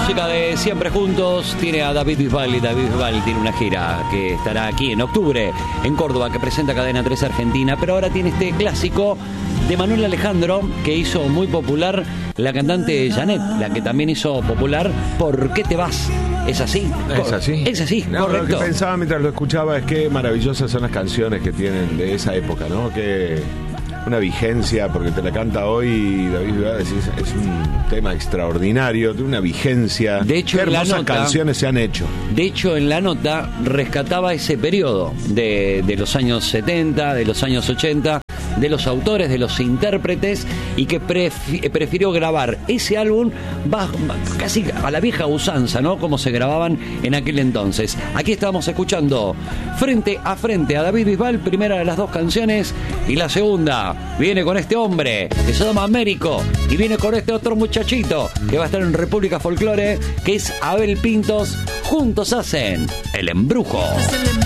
música de Siempre Juntos tiene a David Bisbal, y David Bisbal tiene una gira que estará aquí en octubre en Córdoba, que presenta Cadena 3 Argentina, pero ahora tiene este clásico de Manuel Alejandro, que hizo muy popular la cantante Janet, la que también hizo popular ¿Por qué te vas? ¿Es así? Es así. Es así, no, correcto. Lo que pensaba mientras lo escuchaba es que maravillosas son las canciones que tienen de esa época, ¿no? Que una vigencia, porque te la canta hoy David Bisbal, es un tema extraordinario, de una vigencia. De hecho, qué hermosas la nota, canciones se han hecho. De hecho, en la nota rescataba ese periodo de los años 70, de los años 80, de los autores, de los intérpretes, y que prefirió grabar ese álbum casi a la vieja usanza, ¿no? Como se grababan en aquel entonces. Aquí estamos escuchando Frente a Frente a David Bisbal, primera de las dos canciones, y la segunda viene con este hombre que se llama Américo, y viene con este otro muchachito que va a estar en República Folklore, que es Abel Pintos. Juntos hacen El Embrujo.